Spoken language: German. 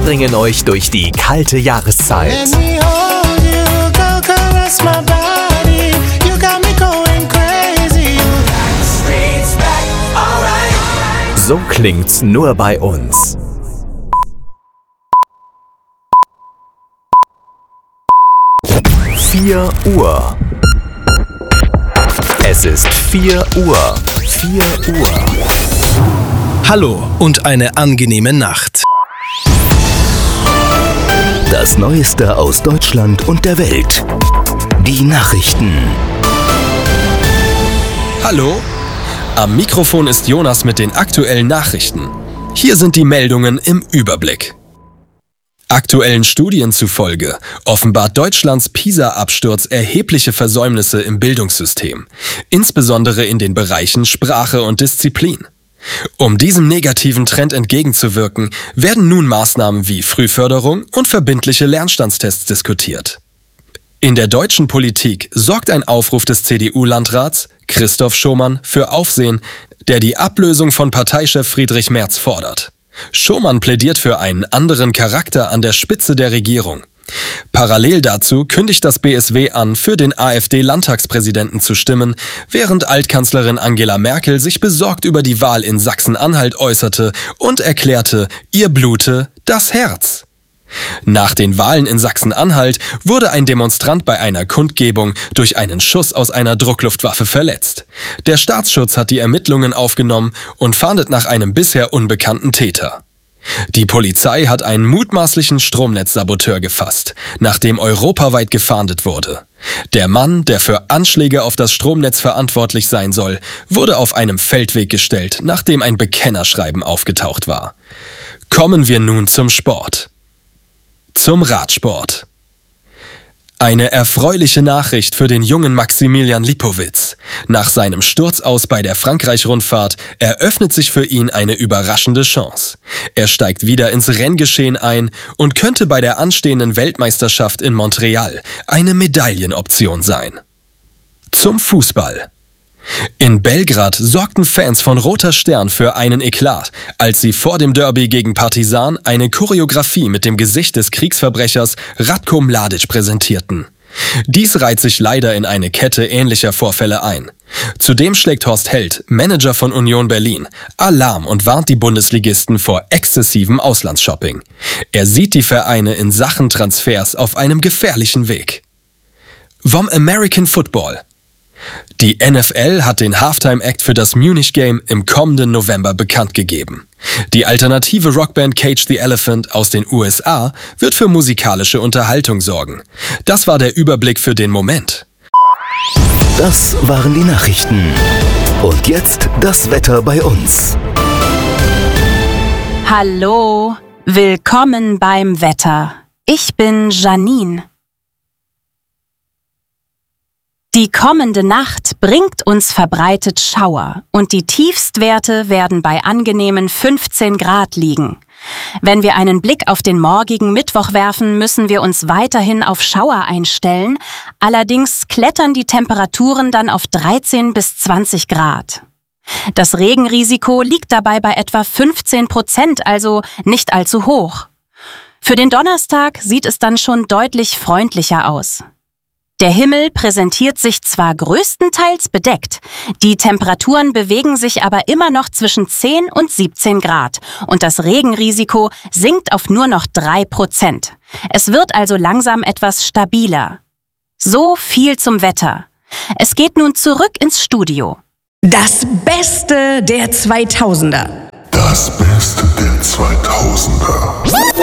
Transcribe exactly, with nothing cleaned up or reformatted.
bringen euch durch die kalte Jahreszeit. So klingt's nur bei uns. vier Uhr. Es ist vier Uhr. vier Uhr. Hallo und eine angenehme Nacht. Das Neueste aus Deutschland und der Welt. Die Nachrichten. Hallo? Am Mikrofon ist Jonas mit den aktuellen Nachrichten. Hier sind die Meldungen im Überblick. Aktuellen Studien zufolge offenbart Deutschlands PISA-Absturz erhebliche Versäumnisse im Bildungssystem, insbesondere in den Bereichen Sprache und Disziplin. Um diesem negativen Trend entgegenzuwirken, werden nun Maßnahmen wie Frühförderung und verbindliche Lernstandstests diskutiert. In der deutschen Politik sorgt ein Aufruf des C D U-Landrats Christoph Schomann für Aufsehen, der die Ablösung von Parteichef Friedrich Merz fordert. Schomann plädiert für einen anderen Charakter an der Spitze der Regierung. Parallel dazu kündigt das B S W an, für den AfD-Landtagspräsidenten zu stimmen, während Altkanzlerin Angela Merkel sich besorgt über die Wahl in Sachsen-Anhalt äußerte und erklärte, ihr blute das Herz. Nach den Wahlen in Sachsen-Anhalt wurde ein Demonstrant bei einer Kundgebung durch einen Schuss aus einer Druckluftwaffe verletzt. Der Staatsschutz hat die Ermittlungen aufgenommen und fahndet nach einem bisher unbekannten Täter. Die Polizei hat einen mutmaßlichen Stromnetzsaboteur gefasst, nachdem europaweit gefahndet wurde. Der Mann, der für Anschläge auf das Stromnetz verantwortlich sein soll, wurde auf einem Feldweg gestellt, nachdem ein Bekennerschreiben aufgetaucht war. Kommen wir nun zum Sport. Zum Radsport. Eine erfreuliche Nachricht für den jungen Maximilian Lipowitz. Nach seinem Sturz aus bei der Frankreich-Rundfahrt eröffnet sich für ihn eine überraschende Chance. Er steigt wieder ins Renngeschehen ein und könnte bei der anstehenden Weltmeisterschaft in Montreal eine Medaillenoption sein. Zum Fußball. In Belgrad sorgten Fans von Roter Stern für einen Eklat, als sie vor dem Derby gegen Partizan eine Choreografie mit dem Gesicht des Kriegsverbrechers Ratko Mladic präsentierten. Dies reiht sich leider in eine Kette ähnlicher Vorfälle ein. Zudem schlägt Horst Held, Manager von Union Berlin, Alarm und warnt die Bundesligisten vor exzessivem Auslandsshopping. Er sieht die Vereine in Sachen Transfers auf einem gefährlichen Weg. Vom American Football. Die N F L hat den Halftime-Act für das Munich Game im kommenden November bekannt gegeben. Die alternative Rockband Cage the Elephant aus den U S A wird für musikalische Unterhaltung sorgen. Das war der Überblick für den Moment. Das waren die Nachrichten. Und jetzt das Wetter bei uns. Hallo, willkommen beim Wetter. Ich bin Janine. Die kommende Nacht bringt uns verbreitet Schauer und die Tiefstwerte werden bei angenehmen fünfzehn Grad liegen. Wenn wir einen Blick auf den morgigen Mittwoch werfen, müssen wir uns weiterhin auf Schauer einstellen. Allerdings klettern die Temperaturen dann auf dreizehn bis zwanzig Grad. Das Regenrisiko liegt dabei bei etwa fünfzehn Prozent, also nicht allzu hoch. Für den Donnerstag sieht es dann schon deutlich freundlicher aus. Der Himmel präsentiert sich zwar größtenteils bedeckt, die Temperaturen bewegen sich aber immer noch zwischen zehn und siebzehn Grad und das Regenrisiko sinkt auf nur noch drei Prozent. Es wird also langsam etwas stabiler. So viel zum Wetter. Es geht nun zurück ins Studio. Das Beste der zweitausender. Das Beste der zweitausender.